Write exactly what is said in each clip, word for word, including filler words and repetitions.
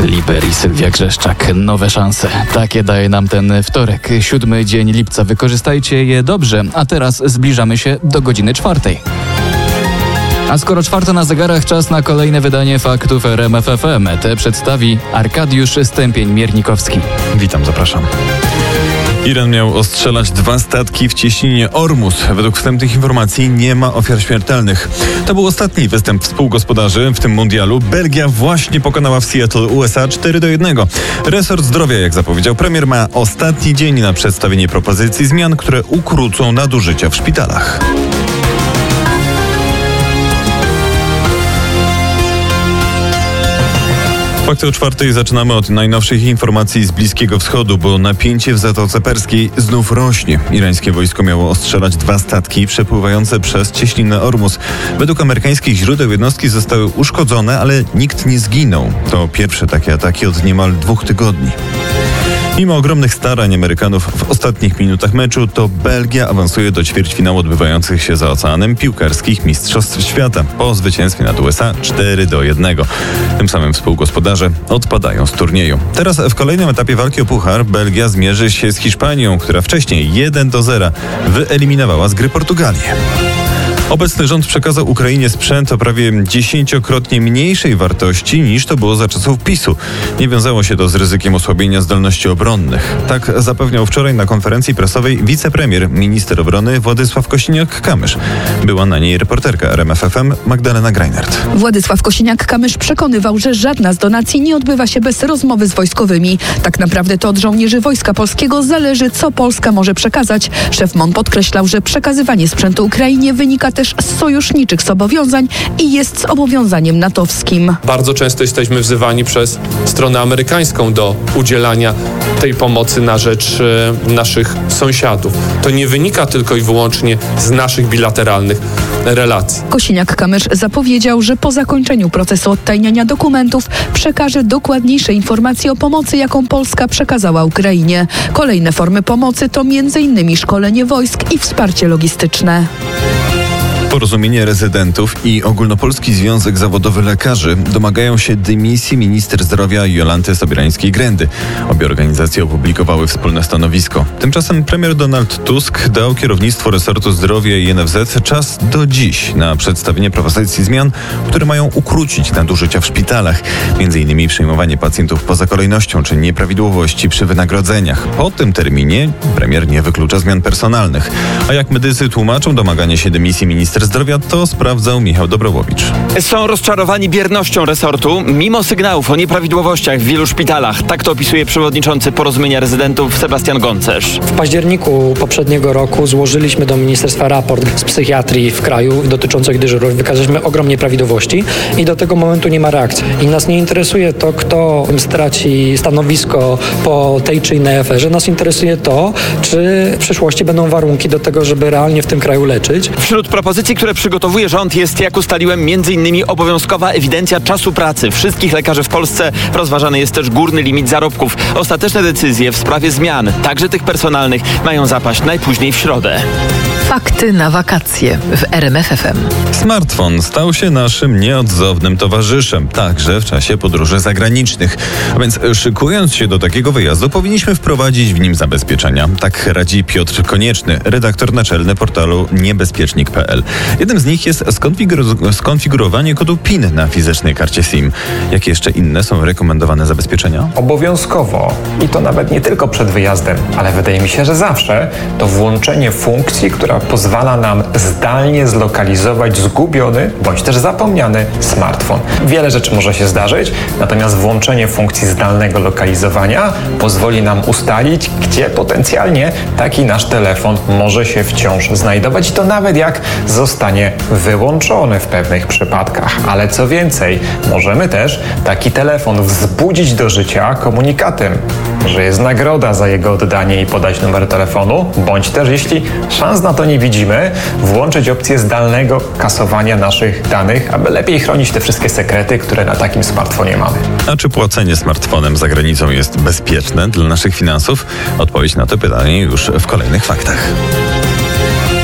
Liber i Sylwia Grzeszczak. Nowe szanse. Takie daje nam ten wtorek, siódmy dzień lipca. Wykorzystajcie je dobrze, a teraz zbliżamy się do godziny czwartej. A skoro czwarta na zegarach, czas na kolejne wydanie faktów R M F F M. Te przedstawi Arkadiusz Stępień-Miernikowski. Witam, zapraszam. Iran miał ostrzelać dwa statki w cieśninie Ormus. Według wstępnych informacji nie ma ofiar śmiertelnych. To był ostatni występ współgospodarzy w tym mundialu. Belgia właśnie pokonała w Seattle U S A cztery do jednego. Resort Zdrowia, jak zapowiedział premier, ma ostatni dzień na przedstawienie propozycji zmian, które ukrócą nadużycia w szpitalach. Fakty o czwartej zaczynamy od najnowszych informacji z Bliskiego Wschodu, bo napięcie w Zatoce Perskiej znów rośnie. Irańskie wojsko miało ostrzelać dwa statki przepływające przez cieśninę Ormus. Według amerykańskich źródeł jednostki zostały uszkodzone, ale nikt nie zginął. To pierwsze takie ataki od niemal dwóch tygodni. Mimo ogromnych starań Amerykanów w ostatnich minutach meczu, to Belgia awansuje do ćwierćfinału odbywających się za oceanem piłkarskich Mistrzostw Świata po zwycięstwie nad U S A cztery do jednego. Tym samym współgospodarze odpadają z turnieju. Teraz w kolejnym etapie walki o puchar Belgia zmierzy się z Hiszpanią, która wcześniej jeden do zera wyeliminowała z gry Portugalię. Obecny rząd przekazał Ukrainie sprzęt o prawie dziesięciokrotnie mniejszej wartości niż to było za czasów PiSu. Nie wiązało się to z ryzykiem osłabienia zdolności obronnych. Tak zapewniał wczoraj na konferencji prasowej wicepremier, minister obrony Władysław Kosiniak-Kamysz. Była na niej reporterka R M F F M Magdalena Greinert. Władysław Kosiniak-Kamysz przekonywał, że żadna z donacji nie odbywa się bez rozmowy z wojskowymi. Tak naprawdę to od żołnierzy Wojska Polskiego zależy, co Polska może przekazać. Szef M O N podkreślał, że przekazywanie sprzętu Ukrainie wynika też z sojuszniczych zobowiązań i jest zobowiązaniem natowskim. Bardzo często jesteśmy wzywani przez stronę amerykańską do udzielania tej pomocy na rzecz e, naszych sąsiadów. To nie wynika tylko i wyłącznie z naszych bilateralnych relacji. Kosiniak-Kamysz zapowiedział, że po zakończeniu procesu odtajniania dokumentów przekaże dokładniejsze informacje o pomocy, jaką Polska przekazała Ukrainie. Kolejne formy pomocy to między innymi szkolenie wojsk i wsparcie logistyczne. Porozumienie Rezydentów i Ogólnopolski Związek Zawodowy Lekarzy domagają się dymisji minister zdrowia Jolanty Sobierańskiej-Grędy. Obie organizacje opublikowały wspólne stanowisko. Tymczasem premier Donald Tusk dał kierownictwu resortu zdrowia i N F Z czas do dziś na przedstawienie propozycji zmian, które mają ukrócić nadużycia w szpitalach. Między innymi przyjmowanie pacjentów poza kolejnością czy nieprawidłowości przy wynagrodzeniach. Po tym terminie premier nie wyklucza zmian personalnych. A jak medycy tłumaczą domaganie się dymisji minister zdrowia, to sprawdzał Michał Dobrowowicz. Są rozczarowani biernością resortu, mimo sygnałów o nieprawidłowościach w wielu szpitalach. Tak to opisuje przewodniczący Porozumienia Rezydentów Sebastian Goncerz. W październiku poprzedniego roku złożyliśmy do ministerstwa raport z psychiatrii w kraju dotyczących dyżurów. Wykazaliśmy ogrom nieprawidłowości i do tego momentu nie ma reakcji. I nas nie interesuje to, kto straci stanowisko po tej czy innej aferze. Nas interesuje to, czy w przyszłości będą warunki do tego, żeby realnie w tym kraju leczyć. Wśród propozycji, które przygotowuje rząd, jest, jak ustaliłem, między innymi obowiązkowa ewidencja czasu pracy wszystkich lekarzy w Polsce. Rozważany jest też górny limit zarobków. Ostateczne decyzje w sprawie zmian, także tych personalnych, mają zapaść najpóźniej w środę. Fakty na wakacje w R M F F M. Smartfon stał się naszym nieodzownym towarzyszem, także w czasie podróży zagranicznych. A więc szykując się do takiego wyjazdu, powinniśmy wprowadzić w nim zabezpieczenia. Tak radzi Piotr Konieczny, redaktor naczelny portalu niebezpiecznik kropka p l. Jednym z nich jest skonfigur- skonfigurowanie kodu PIN na fizycznej karcie SIM. Jakie jeszcze inne są rekomendowane zabezpieczenia? Obowiązkowo, i to nawet nie tylko przed wyjazdem, ale wydaje mi się, że zawsze, to włączenie funkcji, która pozwala nam zdalnie zlokalizować zgubiony bądź też zapomniany smartfon. Wiele rzeczy może się zdarzyć, natomiast włączenie funkcji zdalnego lokalizowania pozwoli nam ustalić, gdzie potencjalnie taki nasz telefon może się wciąż znajdować, i to nawet jak zostanie wyłączony w pewnych przypadkach. Ale co więcej, możemy też taki telefon wzbudzić do życia komunikatem, że jest nagroda za jego oddanie i podać numer telefonu, bądź też, jeśli szans na to nie widzimy, włączyć opcję zdalnego kasowania naszych danych, aby lepiej chronić te wszystkie sekrety, które na takim smartfonie mamy. A czy płacenie smartfonem za granicą jest bezpieczne dla naszych finansów? Odpowiedź na to pytanie już w kolejnych faktach.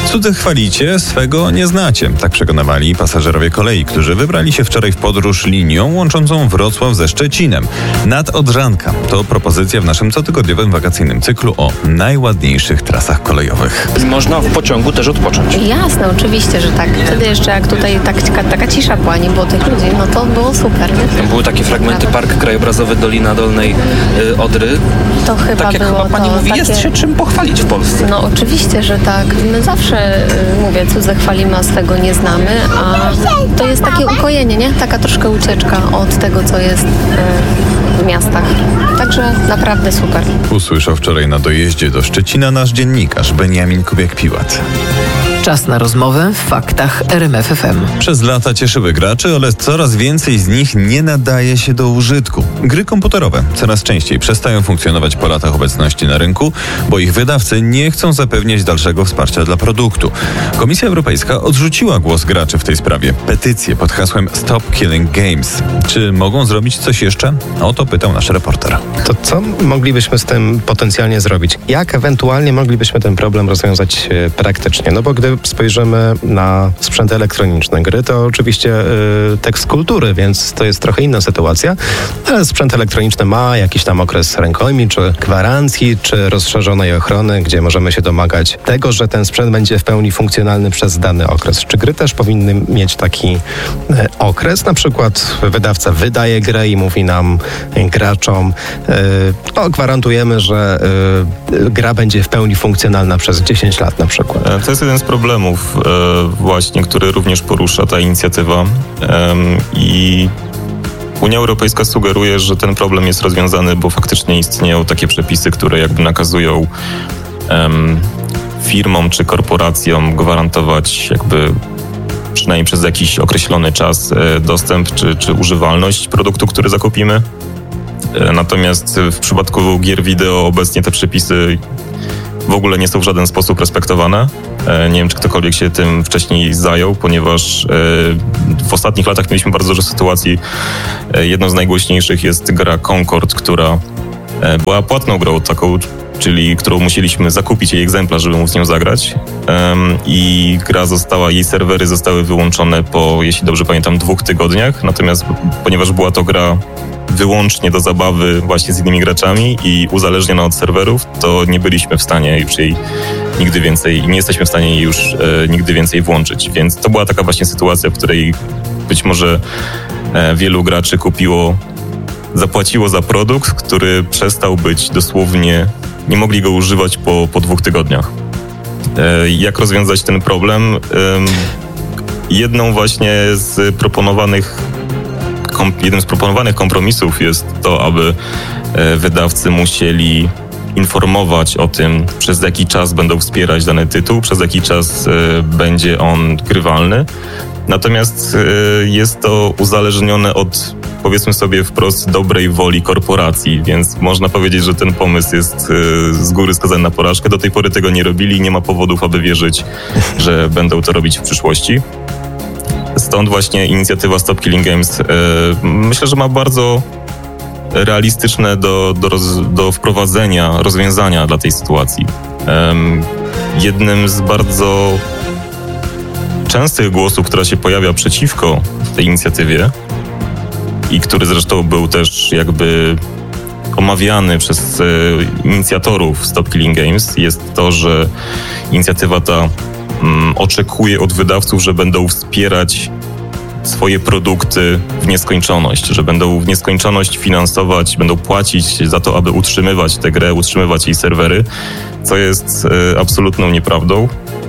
Cudze chwalicie, swego nie znacie. Tak przekonywali pasażerowie kolei, którzy wybrali się wczoraj w podróż linią łączącą Wrocław ze Szczecinem. Nad-Odrzanka to propozycja w naszym cotygodniowym wakacyjnym cyklu o najładniejszych trasach kolejowych. Można w pociągu też odpocząć. Jasne, oczywiście, że tak. Wtedy jeszcze jak tutaj tak, taka, taka cisza była, nie było tych ludzi, no to było super. Nie? Tam były takie fragmenty, Park Krajobrazowy Dolina Dolnej y, Odry. To chyba tak jak było chyba pani to mówi, takie... jest się czym pochwalić w Polsce. No oczywiście, że tak. My zawsze, y, mówię, cudze chwalimy, a swego nie znamy, a to jest takie ukojenie, nie? Taka troszkę ucieczka od tego, co jest y, w miastach. Także naprawdę super. Usłyszał wczoraj na dojeździe do Szczecina nasz dziennikarz Beniamin Kubiak-Piłat. Czas na rozmowę w faktach R M F F M. Przez lata cieszyły graczy, ale coraz więcej z nich nie nadaje się do użytku. Gry komputerowe coraz częściej przestają funkcjonować po latach obecności na rynku, bo ich wydawcy nie chcą zapewniać dalszego wsparcia dla produktu. Komisja Europejska odrzuciła głos graczy w tej sprawie. Petycję pod hasłem Stop Killing Games. Czy mogą zrobić coś jeszcze? O to pytał nasz reporter. To co moglibyśmy z tym potencjalnie zrobić? Jak ewentualnie moglibyśmy ten problem rozwiązać e, praktycznie? No bo gdy spojrzymy na sprzęt elektroniczny gry, to oczywiście y, tekst kultury, więc to jest trochę inna sytuacja, ale sprzęt elektroniczny ma jakiś tam okres rękojmi, czy gwarancji, czy rozszerzonej ochrony, gdzie możemy się domagać tego, że ten sprzęt będzie w pełni funkcjonalny przez dany okres. Czy gry też powinny mieć taki y, okres? Na przykład wydawca wydaje grę i mówi nam, y, graczom, y, no, gwarantujemy, że y, gra będzie w pełni funkcjonalna przez dziesięć lat na przykład. To jest jeden z problemów właśnie, który również porusza ta inicjatywa i Unia Europejska sugeruje, że ten problem jest rozwiązany, bo faktycznie istnieją takie przepisy, które jakby nakazują firmom czy korporacjom gwarantować jakby przynajmniej przez jakiś określony czas dostęp czy, czy używalność produktu, który zakupimy. Natomiast w przypadku gier wideo obecnie te przepisy w ogóle nie są w żaden sposób respektowane. Nie wiem, czy ktokolwiek się tym wcześniej zajął, ponieważ w ostatnich latach mieliśmy bardzo dużo sytuacji. Jedną z najgłośniejszych jest gra Concord, która była płatną grą taką, czyli którą musieliśmy zakupić jej egzemplarz, żeby móc z nią zagrać. I gra została, jej serwery zostały wyłączone po, jeśli dobrze pamiętam, dwóch tygodniach. Natomiast ponieważ była to gra wyłącznie do zabawy właśnie z innymi graczami i uzależniona od serwerów, to nie byliśmy w stanie już jej nigdy więcej, nie jesteśmy w stanie jej już e, nigdy więcej włączyć. Więc to była taka właśnie sytuacja, w której być może e, wielu graczy kupiło, zapłaciło za produkt, który przestał być dosłownie, nie mogli go używać po, po dwóch tygodniach. E, jak rozwiązać ten problem? E, jedną właśnie z proponowanych Jednym z proponowanych kompromisów jest to, aby wydawcy musieli informować o tym, przez jaki czas będą wspierać dany tytuł, przez jaki czas będzie on grywalny. Natomiast jest to uzależnione od, powiedzmy sobie wprost, dobrej woli korporacji, więc można powiedzieć, że ten pomysł jest z góry skazany na porażkę. Do tej pory tego nie robili i nie ma powodów, aby wierzyć, że będą to robić w przyszłości. Stąd właśnie inicjatywa Stop Killing Games yy, myślę, że ma bardzo realistyczne do, do, roz, do wprowadzenia rozwiązania dla tej sytuacji. Yy, jednym z bardzo częstych głosów, która się pojawia przeciwko tej inicjatywie i który zresztą był też jakby omawiany przez yy, inicjatorów Stop Killing Games, jest to, że inicjatywa ta oczekuje od wydawców, że będą wspierać swoje produkty w nieskończoność, że będą w nieskończoność finansować, będą płacić za to, aby utrzymywać tę grę, utrzymywać jej serwery, co jest e, absolutną nieprawdą.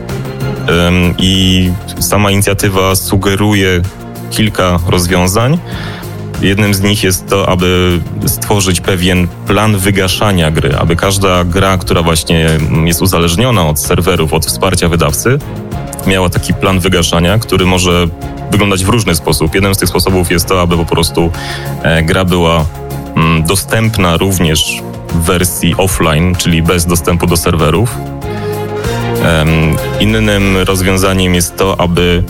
Ym, I sama inicjatywa sugeruje kilka rozwiązań. Jednym z nich jest to, aby stworzyć pewien plan wygaszania gry, aby każda gra, która właśnie jest uzależniona od serwerów, od wsparcia wydawcy, miała taki plan wygaszania, który może wyglądać w różny sposób. Jeden z tych sposobów jest to, aby po prostu e, gra była mm, dostępna również w wersji offline, czyli bez dostępu do serwerów. E, innym rozwiązaniem jest to, aby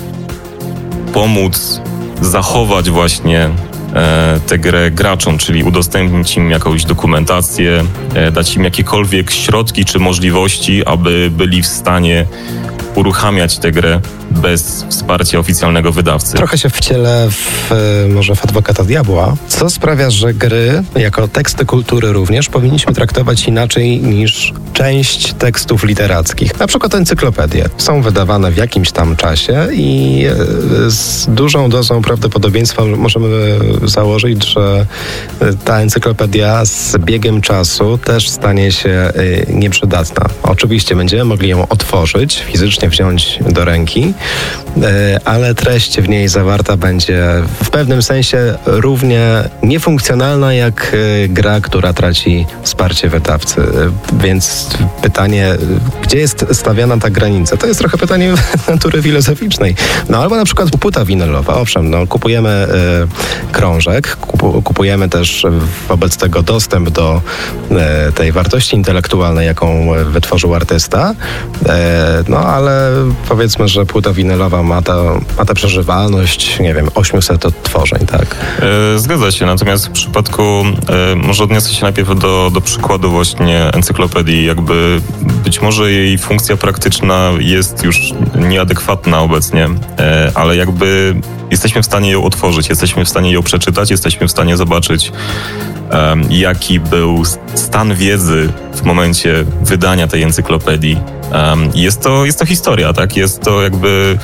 pomóc zachować właśnie tę grę graczom, czyli udostępnić im jakąś dokumentację, dać im jakiekolwiek środki czy możliwości, aby byli w stanie uruchamiać tę grę bez wsparcia oficjalnego wydawcy. Trochę się wcielę w, może w adwokata diabła, co sprawia, że gry, jako teksty kultury również, powinniśmy traktować inaczej niż część tekstów literackich. Na przykład encyklopedie są wydawane w jakimś tam czasie i z dużą dozą prawdopodobieństwa możemy założyć, że ta encyklopedia z biegiem czasu też stanie się nieprzydatna. Oczywiście będziemy mogli ją otworzyć, fizycznie wziąć do ręki, ale treść w niej zawarta będzie w pewnym sensie równie niefunkcjonalna jak gra, która traci wsparcie wydawcy. Więc pytanie, gdzie jest stawiana ta granica? To jest trochę pytanie natury filozoficznej. No albo na przykład płyta winylowa. Owszem, no, kupujemy y, krążek, kupu, kupujemy też wobec tego dostęp do y, tej wartości intelektualnej, jaką wytworzył artysta. Y, no ale powiedzmy, że płyta winylowa ma, ta, ma tę przeżywalność, nie wiem, osiemset odtworzeń, tak? E, zgadza się, natomiast w przypadku, e, może odniosę się najpierw do, do przykładu właśnie encyklopedii, jakby być może jej funkcja praktyczna jest już nieadekwatna obecnie, e, ale jakby jesteśmy w stanie ją otworzyć, jesteśmy w stanie ją przeczytać, jesteśmy w stanie zobaczyć, e, jaki był stan wiedzy w momencie wydania tej encyklopedii. E, jest to, jest to historia, tak? Jest to jakby...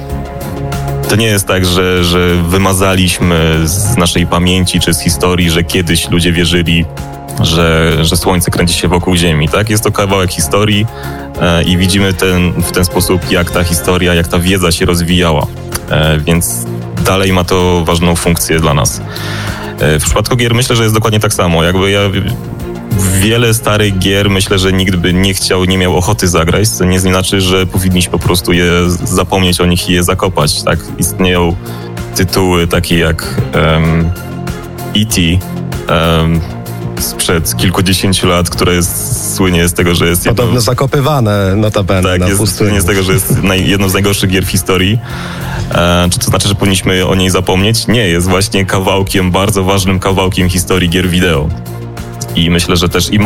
To nie jest tak, że, że wymazaliśmy z naszej pamięci czy z historii, że kiedyś ludzie wierzyli, że, że Słońce kręci się wokół Ziemi, tak? Jest to kawałek historii e, i widzimy ten, w ten sposób, jak ta historia, jak ta wiedza się rozwijała. E, więc dalej ma to ważną funkcję dla nas. E, w przypadku gier myślę, że jest dokładnie tak samo. Jakby ja wiele starych gier myślę, że nikt by nie chciał, nie miał ochoty zagrać, co nie znaczy, że powinniśmy po prostu je zapomnieć o nich i je zakopać, tak? Istnieją tytuły takie jak um, E T um, sprzed kilkudziesięciu lat, które jest, słynie z tego, że jest... Podobno jedną, zakopywane notabene tak, na jest, pustyni. słynie z tego, że jest naj, jedną z najgorszych gier w historii. E, czy to znaczy, że powinniśmy o niej zapomnieć? Nie, jest właśnie kawałkiem, bardzo ważnym kawałkiem historii gier wideo. I myślę, że też i